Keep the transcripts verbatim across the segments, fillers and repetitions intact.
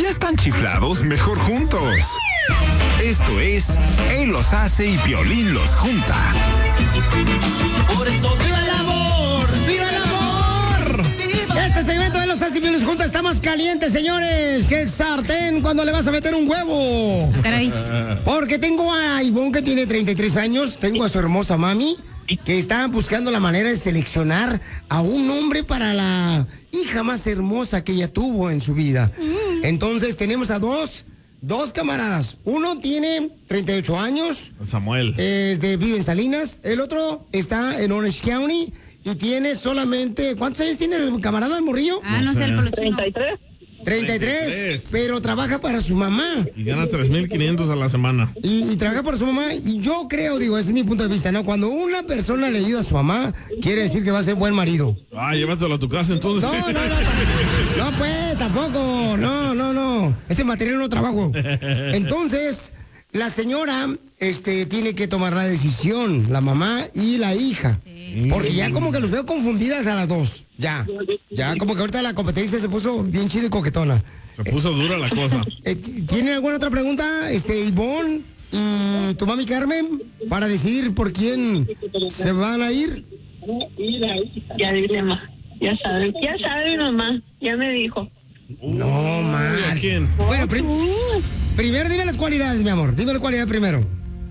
ya están chiflados, mejor juntos. Esto es Él los hace y Piolín los junta. Por eso viva el amor, viva el amor. Viva. Este segmento de los hace y Piolín los junta está más caliente, señores, que el sartén cuando le vas a meter un huevo. Caray. Porque tengo a Ivonne que tiene treinta y tres años, tengo a su hermosa mami que está buscando la manera de seleccionar a un hombre para la hija más hermosa que ella tuvo en su vida. Entonces tenemos a dos Dos camaradas. Uno tiene treinta y ocho años. Samuel. Es de, vive en Salinas. El otro está en Orange County y tiene solamente... ¿Cuántos años tiene el camarada, el morrillo? Ah, no, no sé, el polochino. treinta y tres. treinta y tres, pero trabaja para su mamá. Y gana tres mil quinientos a la semana. Y, y trabaja para su mamá. Y yo creo, digo, ese es mi punto de vista, ¿no? Cuando una persona le ayuda a su mamá, quiere decir que va a ser buen marido. Ah, llévatelo a tu casa entonces. No, no, no. No, pues, tampoco. No, no, no. Ese material no trabajo. Entonces, la señora este, tiene que tomar la decisión, la mamá y la hija. Sí. Porque ya como que los veo confundidas a las dos. Ya. Ya como que ahorita la competencia se puso bien chida y coquetona. Se puso dura la cosa. Eh, ¿Tienen alguna otra pregunta, este, Ivonne y tu mami Carmen, para decidir por quién se van a ir? Ya dile, mamá. Ya sabe, ya sabe mi mamá. Ya me dijo. No, más. ¿A quién? Bueno, prim primero dime las cualidades, mi amor. Dime las cualidades primero.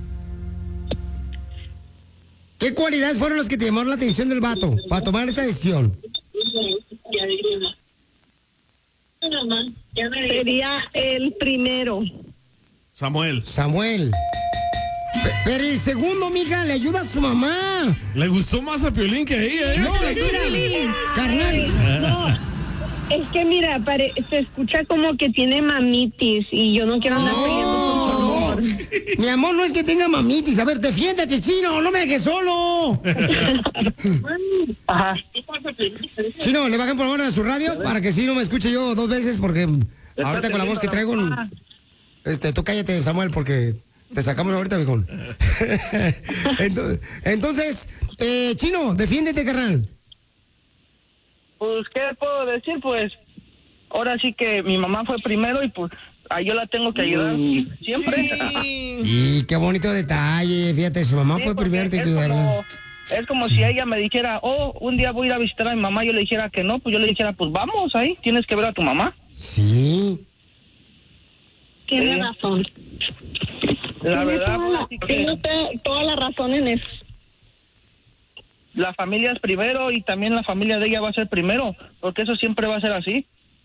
¿Qué cualidades fueron las que te llamaron la atención del vato para tomar esta decisión? Ya dile, mamá. Ya me dijo. Sería el primero. Samuel. Samuel. P pero el segundo, mija, le ayuda a su mamá. Le gustó más a Piolín que a ella, ¿eh? No, mira, carnal. No. Es que mira, pare, se escucha como que tiene mamitis y yo no quiero andar No, peleando por su amor. Mi amor, no es que tenga mamitis. A ver, defiéndete, chino, no me dejes solo. Ajá. Chino, le bajan por favor a su radio para que si no me escuche yo dos veces porque ahorita con la voz que traigo, este, tú cállate, Samuel, porque te sacamos ahorita, viejón. Entonces, entonces eh, Chino, defiéndete, carnal. Pues, ¿qué puedo decir? Pues, ahora sí que mi mamá fue primero y pues, a yo la tengo que ayudar siempre. Sí. Y qué bonito detalle, fíjate, su mamá Sí, fue primero, tengo que ayudarla. Como, es como sí. Si ella me dijera, oh, un día voy a ir a visitar a mi mamá, yo le dijera que no, pues yo le dijera, pues vamos ahí, tienes que ver a tu mamá. Sí. Tiene Sí. razón. La verdad, Tiene toda, pues, la, que tiene usted toda la razón en eso. la familia es primero y también la familia de ella va a ser primero, porque eso siempre va a ser así.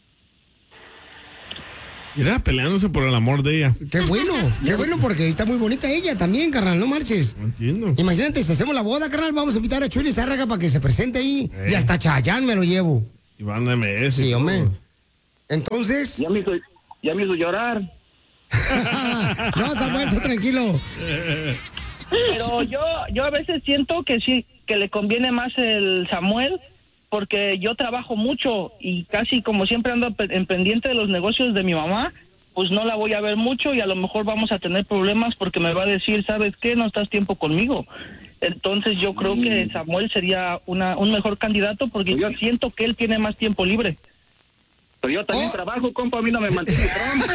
Irá peleándose por el amor de ella. Qué bueno, qué bueno, porque está muy bonita ella también, carnal, no marches. No entiendo. Imagínate, si hacemos la boda, carnal, vamos a invitar a Chuy Zárraga para que se presente ahí. Eh. Y hasta Chayán me lo llevo. Y van de M S. Sí, hombre. Entonces... Ya me hizo, ya me hizo llorar. No, Samuel, tú tranquilo. Pero yo, yo a veces siento que sí, que le conviene más el Samuel, porque yo trabajo mucho y casi como siempre ando en pendiente de los negocios de mi mamá, pues no la voy a ver mucho y a lo mejor vamos a tener problemas porque me va a decir, ¿sabes qué? No estás tiempo conmigo. Entonces yo creo que Samuel sería una, un mejor candidato porque yo siento que él tiene más tiempo libre. Pero yo también Oh. trabajo, compa, a mí no me mantiene Trump.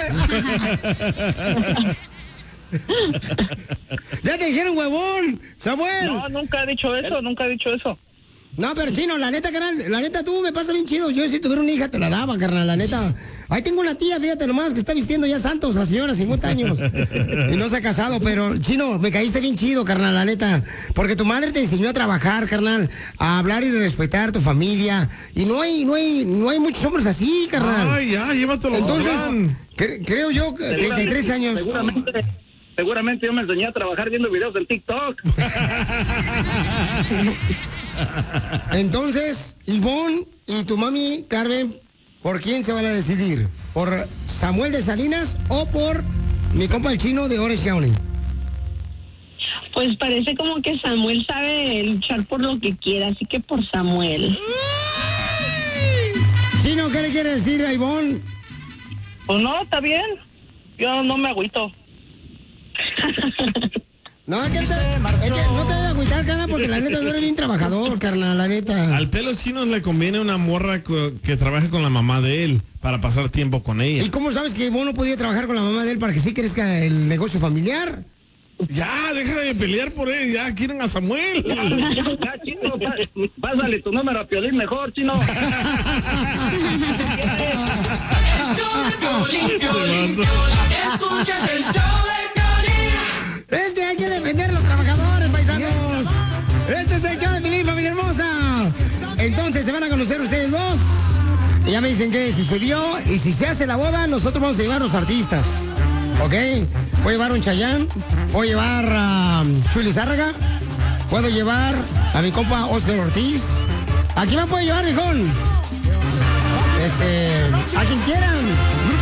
Ya te dijeron, huevón, Samuel. No, nunca he dicho eso, nunca he dicho eso. No, pero Chino, la neta, carnal, la neta tú me pasa bien chido. Yo si tuviera una hija te la daba, carnal, la neta. Ahí tengo una tía, fíjate nomás, que está vistiendo ya santos, la señora, cincuenta años. Y no se ha casado, pero Chino, me caíste bien chido, carnal, la neta. Porque tu madre te enseñó a trabajar, carnal, a hablar y respetar a tu familia. Y no hay, no hay, no hay muchos hombres así, carnal. Ay, ya, llévatelo. Entonces, cre creo yo, que treinta y tres años. Seguramente, seguramente yo me enseñé a trabajar viendo videos del TikTok. Entonces, Ivonne y tu mami, Carmen, ¿por quién se van a decidir? ¿Por Samuel de Salinas o por mi compa el Chino de Orange County? Pues parece como que Samuel sabe luchar por lo que quiera, así que por Samuel. Chino, ¿qué le quiere decir a Ivonne? Pues no, está bien. Yo no me agüito. No, es que, te, es que no te voy a agüitar, carnal, porque la neta tú eres bien trabajador, carnal, la neta. Al pelo chino le conviene una morra co- que trabaje con la mamá de él para pasar tiempo con ella. ¿Y cómo sabes que vos no podías trabajar con la mamá de él para que sí crezca el negocio familiar? Ya, deja de pelear por él, ya quieren a Samuel. Ya, ya, Chino, pa- pásale tu número a Piolín mejor, Chino. El show de Piolín, Piolín, Piolín. Escuchas el show de Piolín. Es que hay que defender a los trabajadores, paisanos. Este es el show de Piolín, familia hermosa. Entonces se van a conocer ustedes dos. Y ya me dicen qué sucedió. Y si se hace la boda, nosotros vamos a llevar a los artistas. ¿Ok? Voy a llevar a un Chayán. Voy a llevar a um, Chuli Zárraga. Puedo llevar a mi compa Oscar Ortiz. ¿A quién me puede llevar, viejón? Este, a quien quieran.